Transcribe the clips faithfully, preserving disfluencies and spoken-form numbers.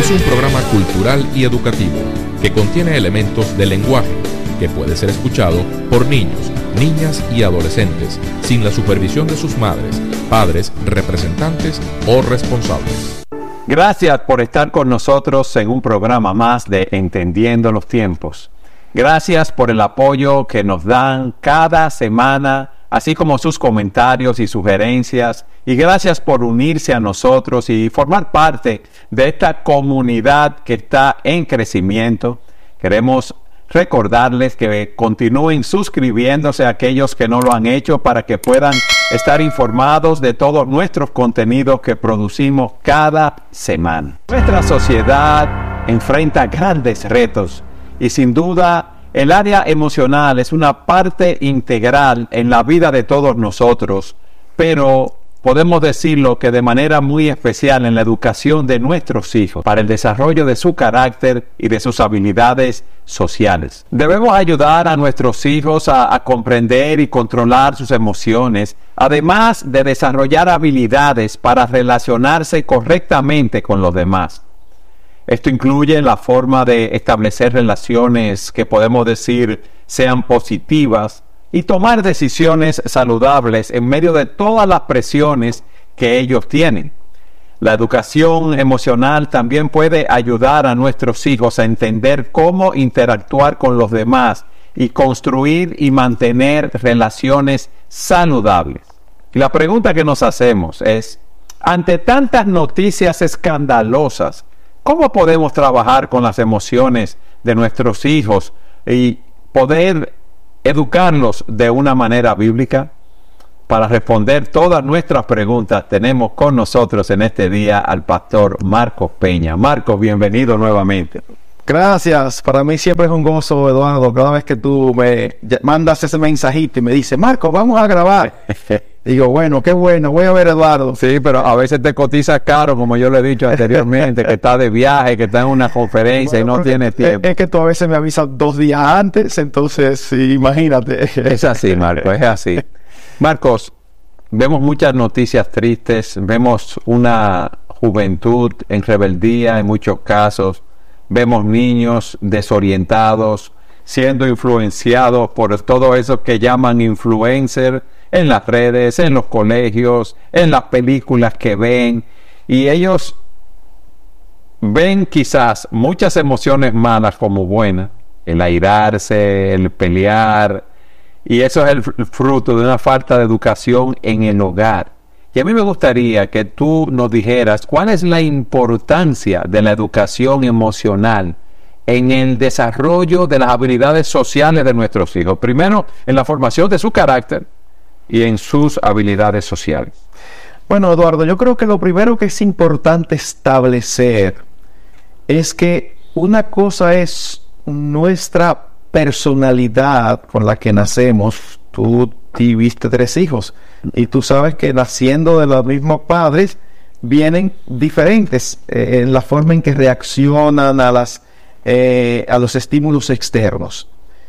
es un programa cultural y educativo que contiene elementos del lenguaje que puede ser escuchado por niños, niñas y adolescentes sin la supervisión de sus madres, padres, representantes o responsables. Gracias por estar con nosotros en un programa más de Entendiendo los Tiempos. Gracias por el apoyo que nos dan cada semana, así como sus comentarios y sugerencias. Y gracias por unirse a nosotros y formar parte de esta comunidad que está en crecimiento. Queremos recordarles que continúen suscribiéndose a aquellos que no lo han hecho para que puedan estar informados de todos nuestros contenidos que producimos cada semana. Nuestra sociedad enfrenta grandes retos y sin duda el área emocional es una parte integral en la vida de todos nosotros, pero podemos decirlo que de manera muy especial en la educación de nuestros hijos, para el desarrollo de su carácter y de sus habilidades sociales. Debemos ayudar a nuestros hijos a, a comprender y controlar sus emociones, además de desarrollar habilidades para relacionarse correctamente con los demás. Esto incluye la forma de establecer relaciones que podemos decir sean positivas, y tomar decisiones saludables en medio de todas las presiones que ellos tienen. La educación emocional también puede ayudar a nuestros hijos a entender cómo interactuar con los demás y construir y mantener relaciones saludables. Y la pregunta que nos hacemos es, ante tantas noticias escandalosas, ¿cómo podemos trabajar con las emociones de nuestros hijos y poder educarlos de una manera bíblica? Para responder todas nuestras preguntas tenemos con nosotros en este día al pastor Marcos Peña. Marcos, bienvenido nuevamente. Gracias, para mí siempre es un gozo, Eduardo, cada vez que tú me mandas ese mensajito y me dices, Marcos, vamos a grabar. Digo, bueno, qué bueno, voy a ver, Eduardo. Sí, pero a veces te cotiza caro, como yo le he dicho anteriormente, que está de viaje, que está en una conferencia bueno, y no tiene tiempo. Es que tú a veces me avisas dos días antes, entonces sí, imagínate. Es así, Marcos, es así. Marcos, vemos muchas noticias tristes, vemos una juventud en rebeldía en muchos casos, vemos niños desorientados, siendo influenciados por todo eso que llaman influencer, en las redes, en los colegios, en las películas que ven, y ellos ven quizás muchas emociones malas como buenas, el airarse, el pelear, y eso es el fruto de una falta de educación en el hogar. Y a mí me gustaría que tú nos dijeras cuál es la importancia de la educación emocional en el desarrollo de las habilidades sociales de nuestros hijos. Primero, en la formación de su carácter y en sus habilidades sociales. Bueno, Eduardo, yo creo que lo primero que es importante establecer es que una cosa es nuestra personalidad con la que nacemos. Tú tuviste tres hijos y tú sabes que naciendo de los mismos padres vienen diferentes eh, en la forma en que reaccionan a, las, eh, a los estímulos externos.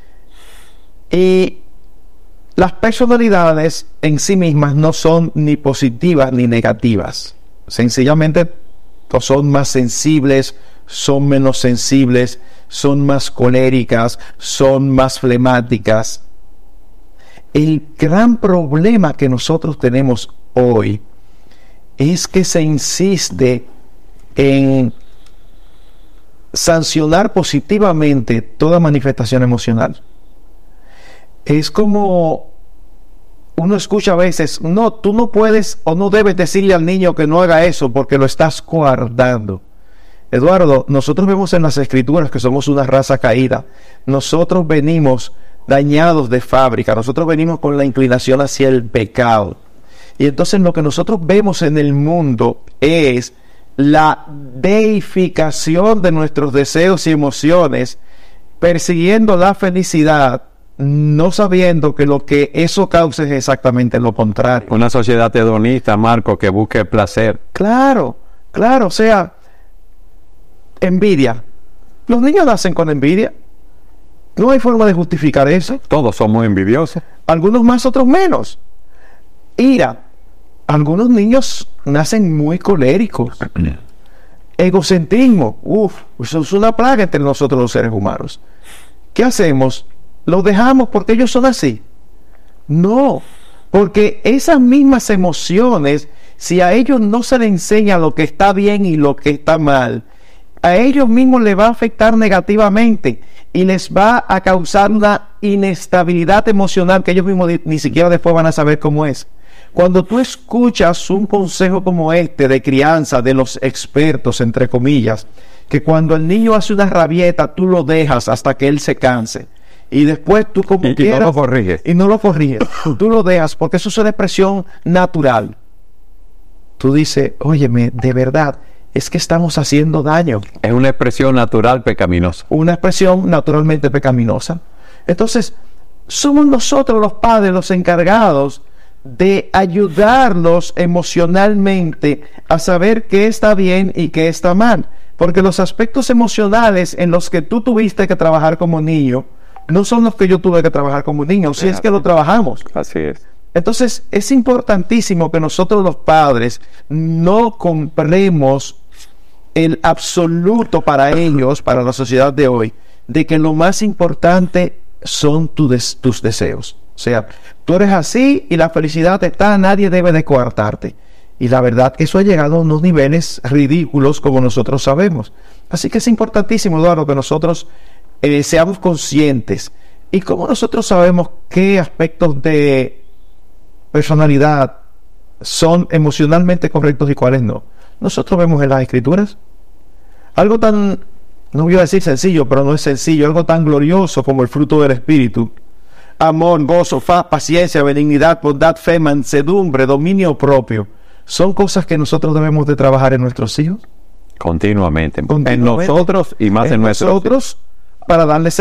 Y las personalidades en sí mismas no son ni positivas ni negativas. Sencillamente son más sensibles, son menos sensibles, son más coléricas, son más flemáticas. El gran problema que nosotros tenemos hoy es que se insiste en sancionar positivamente toda manifestación emocional. Es como uno escucha a veces, no, tú no puedes o no debes decirle al niño que no haga eso porque lo estás coartando. Eduardo, nosotros vemos en las escrituras que somos una raza caída. Nosotros venimos dañados de fábrica, nosotros venimos con la inclinación hacia el pecado. Y entonces lo que nosotros vemos en el mundo es la deificación de nuestros deseos y emociones, persiguiendo la felicidad, no sabiendo que lo que eso causa es exactamente lo contrario. Una sociedad hedonista, Marco, que busque el placer. Claro, claro, o sea, envidia. Los niños nacen con envidia. No hay forma de justificar eso. Todos somos envidiosos. Algunos más, otros menos. Ira. Algunos niños nacen muy coléricos. Egocentrismo. Uf, eso es una plaga entre nosotros los seres humanos. ¿Qué hacemos? ¿Los dejamos porque ellos son así? No, porque esas mismas emociones, si a ellos no se les enseña lo que está bien y lo que está mal, a ellos mismos les va a afectar negativamente y les va a causar una inestabilidad emocional que ellos mismos ni siquiera después van a saber cómo es. Cuando tú escuchas un consejo como este de crianza de los expertos, entre comillas, que cuando el niño hace una rabieta, tú lo dejas hasta que él se canse. Y después tú como y, quieras... Y no lo corriges. Y no lo corriges. Tú lo dejas porque eso es una expresión natural. Tú dices, óyeme, de verdad, es que estamos haciendo daño. Es una expresión natural pecaminosa. Una expresión naturalmente pecaminosa. Entonces, somos nosotros los padres los encargados de ayudarlos emocionalmente a saber qué está bien y qué está mal. Porque los aspectos emocionales en los que tú tuviste que trabajar como niño no son los que yo tuve que trabajar como niño, si es que lo trabajamos. Así es. Entonces, es importantísimo que nosotros los padres no compremos el absoluto para ellos, para la sociedad de hoy, de que lo más importante son tu des- tus deseos. O sea, tú eres así y la felicidad está, nadie debe de coartarte. Y la verdad que eso ha llegado a unos niveles ridículos como nosotros sabemos. Así que es importantísimo, Eduardo, que nosotros eh, seamos conscientes. Y como nosotros sabemos qué aspectos de personalidad son emocionalmente correctos y cuáles no. Nosotros vemos en las escrituras algo tan, no voy a decir sencillo, pero no es sencillo, algo tan glorioso como el fruto del Espíritu. Amor, gozo, paz, paciencia, benignidad, bondad, fe, mansedumbre, dominio propio. Son cosas que nosotros debemos de trabajar en nuestros hijos. Continuamente. Continuamente. En nosotros y más en, en nuestros nosotros, para darles